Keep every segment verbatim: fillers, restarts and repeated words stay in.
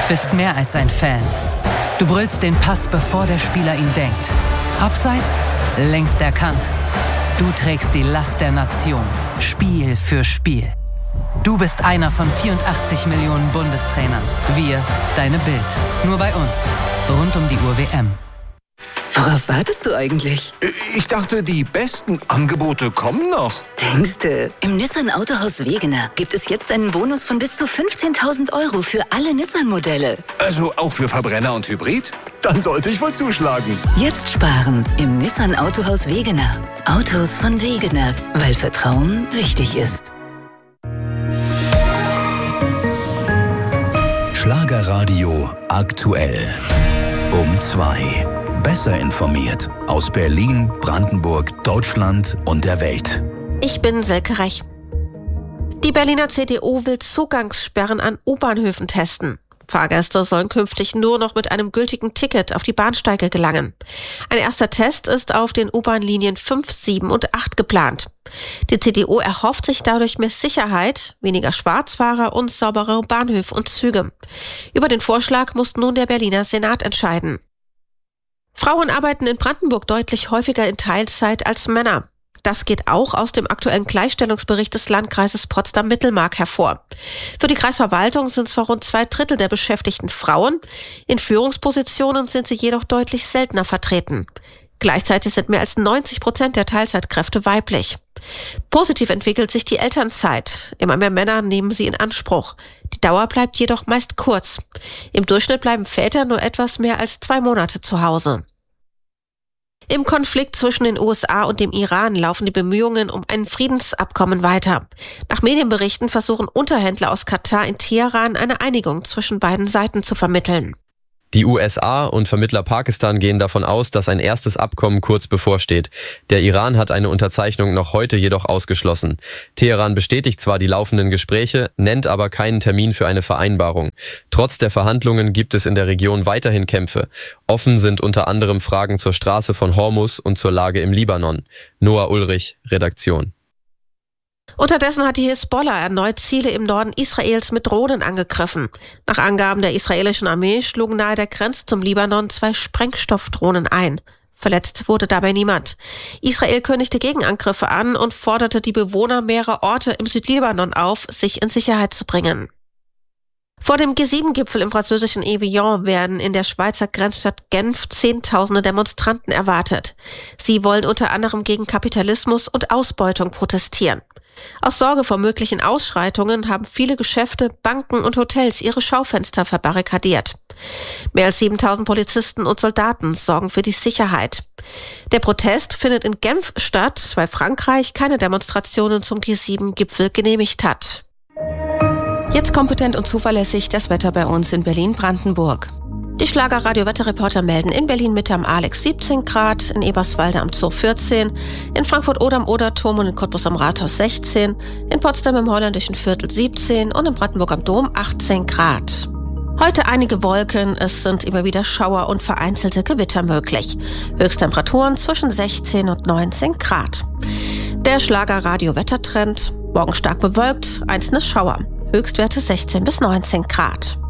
bist mehr als ein Fan. Du brüllst den Pass, bevor der Spieler ihn denkt. Abseits, längst erkannt. Du trägst die Last der Nation, Spiel für Spiel. Du bist einer von vierundachtzig Millionen Bundestrainern. Wir, deine Bild. Nur bei uns. Rund um die Uhr W M. Worauf wartest du eigentlich? Ich dachte, die besten Angebote kommen noch. Denkste, im Nissan Autohaus Wegener gibt es jetzt einen Bonus von bis zu fünfzehntausend Euro für alle Nissan-Modelle. Also auch für Verbrenner und Hybrid? Dann sollte ich wohl zuschlagen. Jetzt sparen im Nissan Autohaus Wegener. Autos von Wegener, weil Vertrauen wichtig ist. Schlagerradio aktuell. Um zwei. Besser informiert aus Berlin, Brandenburg, Deutschland und der Welt. Ich bin Silke Rech. Die Berliner C D U will Zugangssperren an U-Bahnhöfen testen. Fahrgäste sollen künftig nur noch mit einem gültigen Ticket auf die Bahnsteige gelangen. Ein erster Test ist auf den U-Bahn-Linien fünf, sieben und acht geplant. Die C D U erhofft sich dadurch mehr Sicherheit, weniger Schwarzfahrer und sauberere Bahnhöfe und Züge. Über den Vorschlag muss nun der Berliner Senat entscheiden. Frauen arbeiten in Brandenburg deutlich häufiger in Teilzeit als Männer. Das geht auch aus dem aktuellen Gleichstellungsbericht des Landkreises Potsdam-Mittelmark hervor. Für die Kreisverwaltung sind zwar rund zwei Drittel der Beschäftigten Frauen, in Führungspositionen sind sie jedoch deutlich seltener vertreten. Gleichzeitig sind mehr als neunzig Prozent der Teilzeitkräfte weiblich. Positiv entwickelt sich die Elternzeit. Immer mehr Männer nehmen sie in Anspruch. Die Dauer bleibt jedoch meist kurz. Im Durchschnitt bleiben Väter nur etwas mehr als zwei Monate zu Hause. Im Konflikt zwischen den U S A und dem Iran laufen die Bemühungen um ein Friedensabkommen weiter. Nach Medienberichten versuchen Unterhändler aus Katar in Teheran eine Einigung zwischen beiden Seiten zu vermitteln. Die U S A und Vermittler Pakistan gehen davon aus, dass ein erstes Abkommen kurz bevorsteht. Der Iran hat eine Unterzeichnung noch heute jedoch ausgeschlossen. Teheran bestätigt zwar die laufenden Gespräche, nennt aber keinen Termin für eine Vereinbarung. Trotz der Verhandlungen gibt es in der Region weiterhin Kämpfe. Offen sind unter anderem Fragen zur Straße von Hormuz und zur Lage im Libanon. Noah Ulrich, Redaktion. Unterdessen hat die Hisbollah erneut Ziele im Norden Israels mit Drohnen angegriffen. Nach Angaben der israelischen Armee schlugen nahe der Grenze zum Libanon zwei Sprengstoffdrohnen ein. Verletzt wurde dabei niemand. Israel kündigte Gegenangriffe an und forderte die Bewohner mehrerer Orte im Südlibanon auf, sich in Sicherheit zu bringen. Vor dem G sieben Gipfel im französischen Evian werden in der Schweizer Grenzstadt Genf Zehntausende Demonstranten erwartet. Sie wollen unter anderem gegen Kapitalismus und Ausbeutung protestieren. Aus Sorge vor möglichen Ausschreitungen haben viele Geschäfte, Banken und Hotels ihre Schaufenster verbarrikadiert. Mehr als siebentausend Polizisten und Soldaten sorgen für die Sicherheit. Der Protest findet in Genf statt, weil Frankreich keine Demonstrationen zum G sieben Gipfel genehmigt hat. Jetzt kompetent und zuverlässig das Wetter bei uns in Berlin-Brandenburg. Die Schlager-Radio-Wetterreporter melden in Berlin-Mitte am Alex siebzehn Grad, in Eberswalde am Zoo vierzehn, in Frankfurt-Oder am Oderturm und in Cottbus am Rathaus sechzehn, in Potsdam im Holländischen Viertel siebzehn und in Brandenburg am Dom achtzehn Grad. Heute einige Wolken, es sind immer wieder Schauer und vereinzelte Gewitter möglich. Höchsttemperaturen zwischen sechzehn und neunzehn Grad. Der Schlager-Radio-Wettertrend, morgen stark bewölkt, einzelne Schauer. Höchstwerte sechzehn bis neunzehn Grad.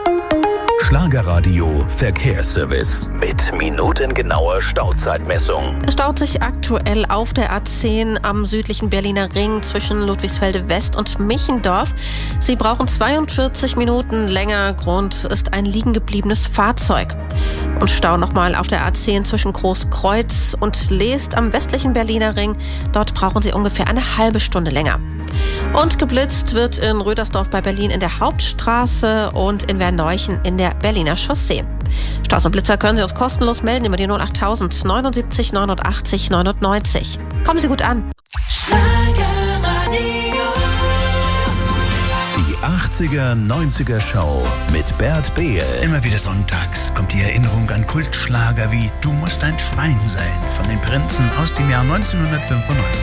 Schlagerradio Verkehrsservice mit minutengenauer Stauzeitmessung. Es staut sich aktuell auf der A zehn am südlichen Berliner Ring zwischen Ludwigsfelde West und Michendorf. Sie brauchen zweiundvierzig Minuten länger. Grund ist ein liegen gebliebenes Fahrzeug. Und Stau nochmal auf der A zehn zwischen Großkreuz und Leest am westlichen Berliner Ring. Dort brauchen Sie ungefähr eine halbe Stunde länger. Und geblitzt wird in Rödersdorf bei Berlin in der Hauptstraße und in Werneuchen in der Berliner Chaussee. Staus und Blitzer können Sie uns kostenlos melden über die null achttausend neunundsiebzig neunundachtzig neunundneunzig. Kommen Sie gut an. Die achtziger, neunziger Show mit Bert Behl. Immer wieder sonntags kommt die Erinnerung an Kultschlager wie Du musst ein Schwein sein von den Prinzen aus dem Jahr neunzehnhundertfünfundneunzig.